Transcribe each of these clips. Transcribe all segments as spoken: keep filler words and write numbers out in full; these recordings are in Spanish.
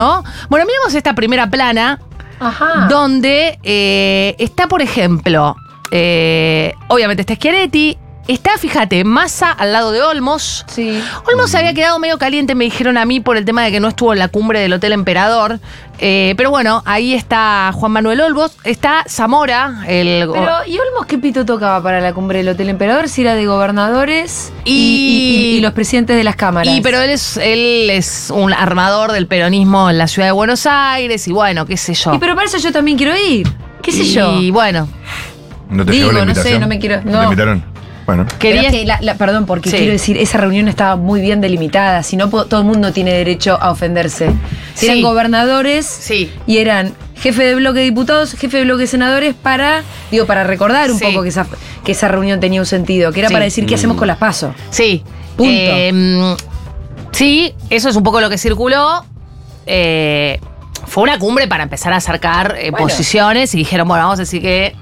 ¿no? Bueno, miremos esta primera plana. Ajá. Donde eh, está, por ejemplo, eh, obviamente está Schiaretti, está, fíjate, Massa al lado de Olmos. Sí. Olmos se había quedado medio caliente, me dijeron a mí, por el tema de que no estuvo en la cumbre del Hotel Emperador. Eh, pero bueno, ahí está Juan Manuel Olmos, está Zamora, el... Pero, ¿y Olmos qué pito tocaba para la cumbre del Hotel Emperador? Si era de gobernadores y, Y- y- y- y los presidentes de las cámaras. Y pero él es, él es un armador del peronismo en la ciudad de Buenos Aires y bueno, qué sé yo. Y pero para eso yo también quiero ir. ¿Qué sé Y yo? bueno, ¿No te Digo, llegó la no sé, invitación? no me quiero- ¿No no. te invitaron? Bueno. Pero quería... es que la- la- perdón, porque Sí. quiero decir, esa reunión estaba muy bien delimitada. Si no, po- todo el mundo tiene derecho a ofenderse. Si Sí. eran gobernadores Sí. y eran jefe de bloque de diputados, jefe de bloque de senadores, para, digo, para recordar un Sí. poco que esa, que esa reunión tenía un sentido, que era Sí. para decir qué hacemos con las PASO. Sí. Punto. Eh, sí, eso es un poco lo que circuló. Eh, fue una cumbre para empezar a acercar eh, Bueno. posiciones y dijeron, bueno, vamos a decir que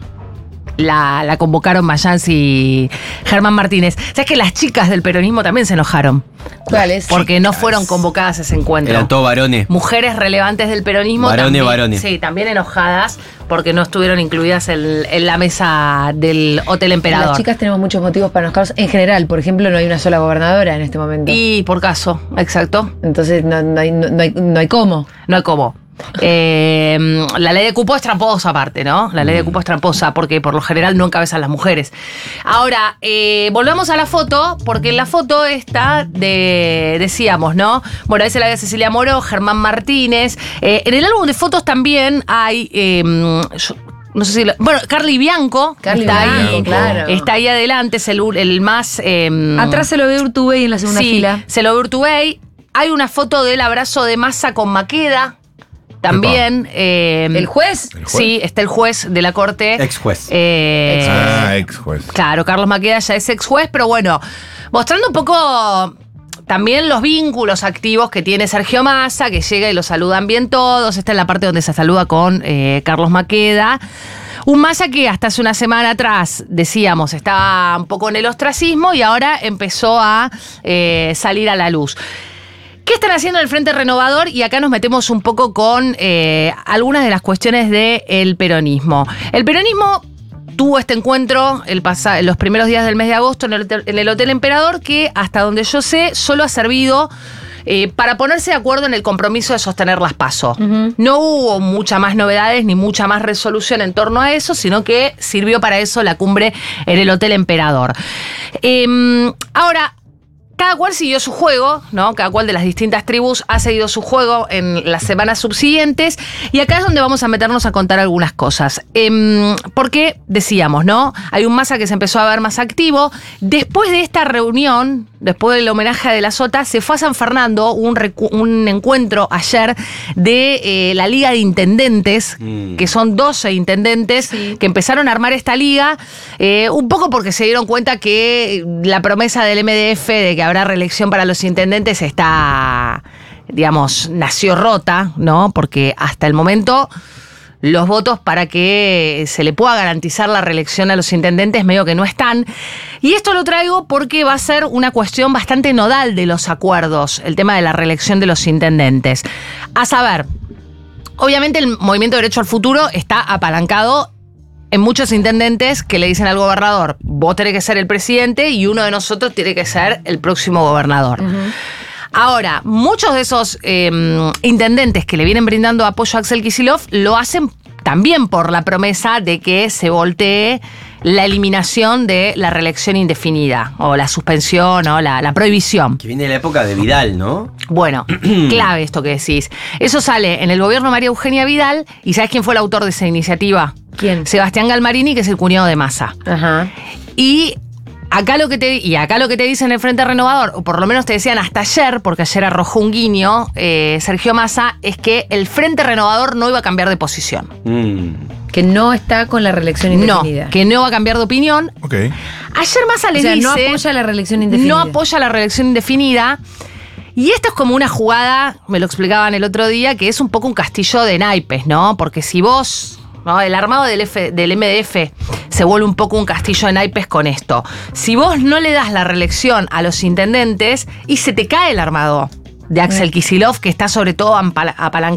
la, la convocaron Mayans y Germán Martínez. ¿Sabes que las chicas del peronismo también se enojaron? ¿Cuáles? Porque no fueron convocadas a ese encuentro. Eran todos varones. Mujeres relevantes del peronismo. Varones, también, varones. Sí, también enojadas porque no estuvieron incluidas en, en la mesa del Hotel Emperador. Las chicas tenemos muchos motivos para enojarnos. En general, por ejemplo, no hay una sola gobernadora en este momento. Y por caso, exacto. Entonces no, no hay, no, no hay, no hay cómo. No hay cómo. Eh, la ley de cupo es tramposa aparte, ¿no? La ley de cupo es tramposa porque por lo general no encabezan las mujeres. Ahora, eh, volvamos a la foto, porque en la foto está de, decíamos, ¿no? Bueno, ahí se la ve a Cecilia Moró, Germán Martínez. Eh, en el álbum de fotos también hay... eh, yo- no sé si... lo- bueno, Carly Bianco. Carly está Bianco, ahí, claro. Está ahí adelante, es el, el más... eh, Atrás se lo ve Urtubey en la segunda sí, fila. se lo ve Urtubey. Hay una foto del abrazo de Massa con Maqueda. También. eh, ¿El juez? ¿El juez? Sí, está el juez de la corte. Ex juez. Eh, Ah, ex juez. Claro, Carlos Maqueda ya es ex juez, pero bueno, mostrando un poco también los vínculos activos que tiene Sergio Massa, que llega y lo saludan bien todos. Esta es la parte donde se saluda con eh, Carlos Maqueda. Un Massa que hasta hace una semana atrás, decíamos, estaba un poco en el ostracismo y ahora empezó a eh, salir a la luz. ¿Qué están haciendo en el Frente Renovador? Y acá nos metemos un poco con eh, algunas de las cuestiones del peronismo. El peronismo tuvo este encuentro el pasa- en los primeros días del mes de agosto en el, hotel, en el Hotel Emperador, que hasta donde yo sé solo ha servido eh, para ponerse de acuerdo en el compromiso de sostener las PASO. Ujú. No hubo muchas más novedades ni mucha más resolución en torno a eso, sino que sirvió para eso la cumbre en el Hotel Emperador. Eh, ahora... Cada cual siguió su juego, ¿no? Cada cual de las distintas tribus ha seguido su juego en las semanas subsiguientes. Y acá es donde vamos a meternos a contar algunas cosas. Eh, porque decíamos, ¿no? Hay un Massa que se empezó a ver más activo. Después de esta reunión, después del homenaje a De la Sota, se fue a San Fernando un, recu- un encuentro ayer de eh, la Liga de Intendentes, Mm. que son doce intendentes Sí. que empezaron a armar esta liga, eh, un poco porque se dieron cuenta que la promesa del M D F de que habrá reelección para los intendentes está, digamos, nació rota, ¿no? Porque hasta el momento los votos para que se le pueda garantizar la reelección a los intendentes medio que no están. Y esto lo traigo porque va a ser una cuestión bastante nodal de los acuerdos, el tema de la reelección de los intendentes. A saber, obviamente el Movimiento Derecho al Futuro está apalancado en muchos intendentes que le dicen al gobernador, vos tenés que ser el presidente y uno de nosotros tiene que ser el próximo gobernador. Ahora, muchos de esos eh, intendentes que le vienen brindando apoyo a Axel Kicillof lo hacen también por la promesa de que se voltee la eliminación de la reelección indefinida o la suspensión o la, la prohibición. Que viene de la época de Vidal, ¿no? Bueno, clave esto que decís. Eso sale en el gobierno de María Eugenia Vidal y ¿sabes quién fue el autor de esa iniciativa? ¿Quién? Sebastián Galmarini, que es el cuñado de Massa. Ajá. Y acá lo que te, y acá lo que te dicen el Frente Renovador, o por lo menos te decían hasta ayer, porque ayer arrojó un guiño eh, Sergio Massa, es que el Frente Renovador no iba a cambiar de posición. Mm. Que no está con la reelección No, indefinida. que no va a cambiar de opinión. Ok. Ayer Massa o les sea, dice... no apoya la reelección indefinida. No apoya la reelección indefinida. Y esto es como una jugada, me lo explicaban el otro día, que es un poco un castillo de naipes, ¿no? Porque si vos, ¿no? El armado del, F, del M D F se vuelve un poco un castillo de naipes con esto. Si vos no le das la reelección a los intendentes y se te cae el armado. de Axel Kicillof, que está sobre todo ampala- apalancado